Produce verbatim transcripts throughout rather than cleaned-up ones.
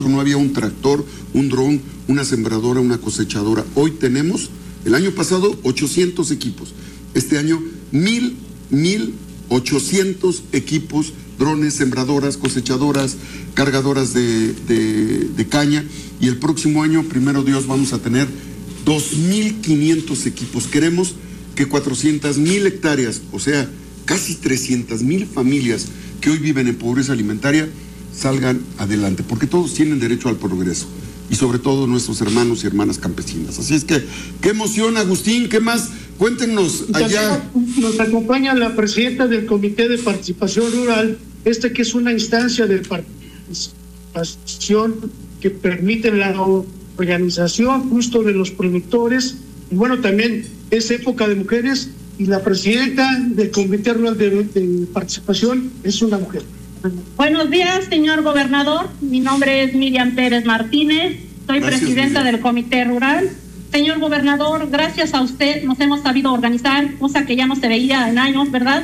no había un tractor, un dron, una sembradora, una cosechadora. Hoy tenemos, el año pasado, ochocientos equipos. Este año, mil, mil ochocientos equipos, drones, sembradoras, cosechadoras, cargadoras de, de, de caña. Y el próximo año, primero Dios, vamos a tener dos mil quinientos equipos. Queremos que cuatrocientas mil hectáreas, o sea, casi trescientas mil familias que hoy viven en pobreza alimentaria, salgan adelante, porque todos tienen derecho al progreso, y sobre todo nuestros hermanos y hermanas campesinas. Así es que, qué emoción, Agustín, ¿qué más? Cuéntenos allá. Nos acompaña la presidenta del Comité de Participación Rural, este que es una instancia de participación que permite la organización justo de los productores, y bueno, también es época de mujeres, y la presidenta del Comité Rural de, de Participación es una mujer. Buenos días, señor gobernador. Mi nombre es Miriam Pérez Martínez. Soy gracias, presidenta Miriam. del Comité Rural. Señor gobernador, gracias a usted nos hemos sabido organizar, cosa que ya no se veía en años, ¿verdad?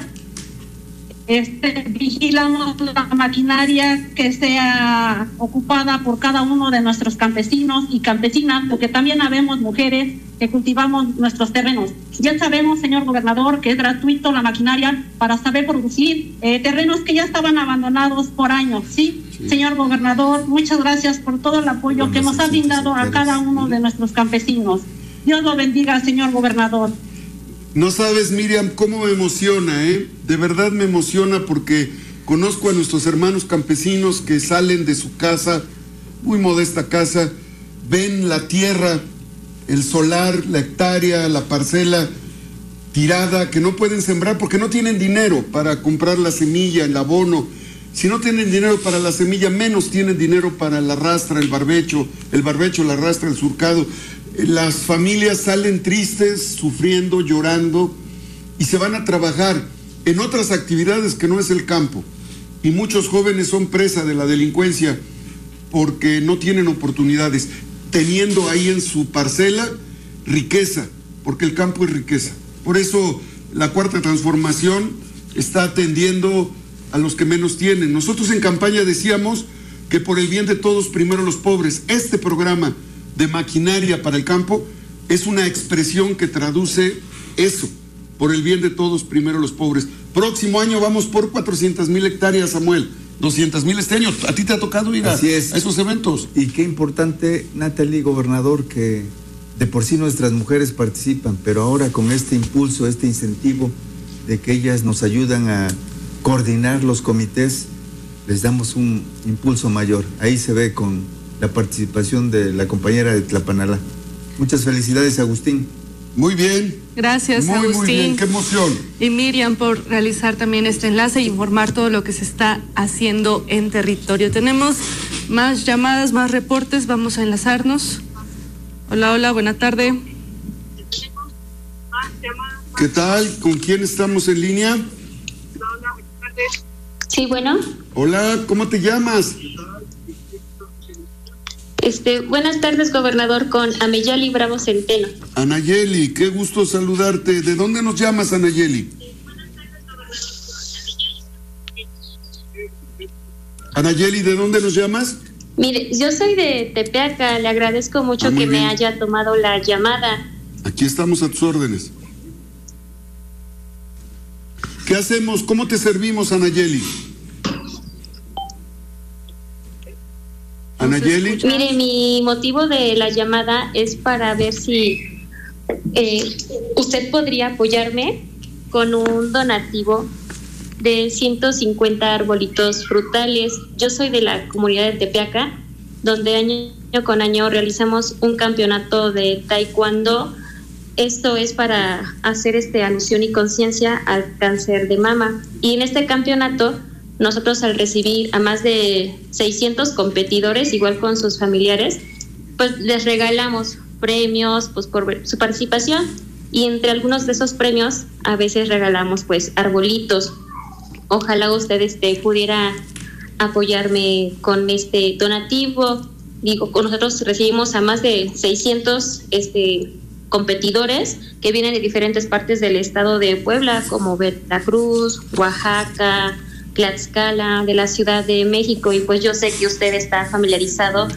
Este, vigilamos la maquinaria que sea ocupada por cada uno de nuestros campesinos y campesinas, porque también habemos mujeres que cultivamos nuestros terrenos. Ya sabemos, señor gobernador, que es gratuito la maquinaria para saber producir eh, terrenos que ya estaban abandonados por años, ¿sí? Sí. Señor gobernador, muchas gracias por todo el apoyo bueno, que nos ha brindado a cada uno de nuestros campesinos. Dios lo bendiga, señor gobernador. No sabes, Miriam, cómo me emociona, ¿eh? De verdad me emociona porque conozco a nuestros hermanos campesinos que salen de su casa, muy modesta casa, ven la tierra, el solar, la hectárea, la parcela tirada, que no pueden sembrar porque no tienen dinero para comprar la semilla, el abono. Si no tienen dinero para la semilla, menos tienen dinero para la rastra, el barbecho, el barbecho, la rastra, el surcado. Las familias salen tristes, sufriendo, llorando, y se van a trabajar en otras actividades que no es el campo. Y muchos jóvenes son presa de la delincuencia porque no tienen oportunidades, teniendo ahí en su parcela riqueza, porque el campo es riqueza. Por eso la Cuarta Transformación está atendiendo a los que menos tienen. Nosotros en campaña decíamos que por el bien de todos, primero los pobres. Este programa de maquinaria para el campo es una expresión que traduce eso, por el bien de todos, primero los pobres. Próximo año vamos por cuatrocientas mil hectáreas, Samuel, doscientas mil este año. ¿A ti te ha tocado ir a, a esos eventos? Y qué importante, Natalie, gobernador, que de por sí nuestras mujeres participan, pero ahora con este impulso, este incentivo de que ellas nos ayudan a coordinar los comités, les damos un impulso mayor. Ahí se ve con la participación de la compañera de Tlapanalá. Muchas felicidades, Agustín. Muy bien. Gracias, muy, Agustín. Muy bien, qué emoción. Y Miriam por realizar también este enlace y informar todo lo que se está haciendo en territorio. Tenemos más llamadas, más reportes, vamos a enlazarnos. Hola, hola, buena tarde. ¿Qué tal? ¿Con quién estamos en línea? Sí, bueno. Hola, ¿cómo te llamas? Este, buenas tardes, gobernador, con Ameyali Bravo Centeno. Anayeli, qué gusto saludarte. ¿De dónde nos llamas, Anayeli? Anayeli, ¿de dónde nos llamas? Mire, yo soy de Tepeaca, le agradezco mucho ah, que bien. me haya tomado la llamada. Aquí estamos a tus órdenes. ¿Qué hacemos? ¿Cómo te servimos, Anayeli? Anayeli. Mire, mi motivo de la llamada es para ver si eh, usted podría apoyarme con un donativo de ciento cincuenta arbolitos frutales. Yo soy de la comunidad de Tepeaca, donde año con año realizamos un campeonato de taekwondo. Esto es para hacer este alusión y conciencia al cáncer de mama. Y en este campeonato, nosotros al recibir a más de seiscientos competidores, igual con sus familiares, pues les regalamos premios pues por su participación, y entre algunos de esos premios a veces regalamos pues arbolitos. Ojalá usted este, pudiera apoyarme con este donativo. Digo, nosotros recibimos a más de seiscientos este, competidores que vienen de diferentes partes del estado de Puebla, como Veracruz, Oaxaca, Tlaxcala, de la Ciudad de México, y pues yo sé que usted está familiarizado